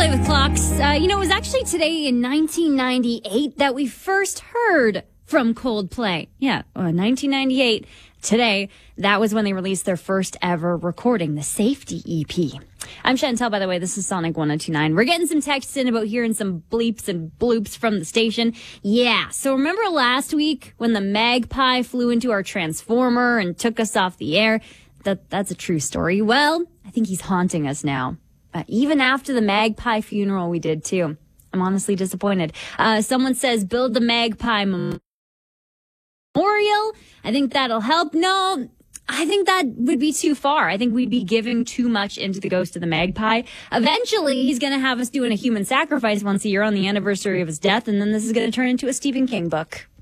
Play with Clocks. It was actually today in 1998 that we first heard from Coldplay. Yeah, 1998. Today, that was when they released their first ever recording, the Safety EP. I'm Chantel, by the way. This is Sonic 1029. We're getting some texts in about hearing some bleeps and bloops from the station. Yeah, so remember last week when the magpie flew into our transformer and took us off the air? That's a true story. Well, I think he's haunting us now. Even after the magpie funeral we did, too. I'm honestly disappointed. Someone says, build the magpie memorial. I think that'll help. No, I think that would be too far. I think we'd be giving too much into the ghost of the magpie. Eventually, he's going to have us doing a human sacrifice once a year on the anniversary of his death, and then this is going to turn into a Stephen King book.